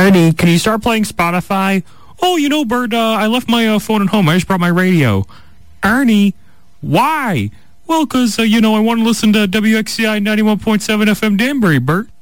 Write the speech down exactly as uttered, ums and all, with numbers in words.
Ernie, can you start playing Spotify? Oh, you know, Bert, uh, I left my uh, phone at home. I just brought my radio. Ernie, why? Well, because, uh, you know, I want to listen to W X C I ninety-one point seven F M Danbury, Bert.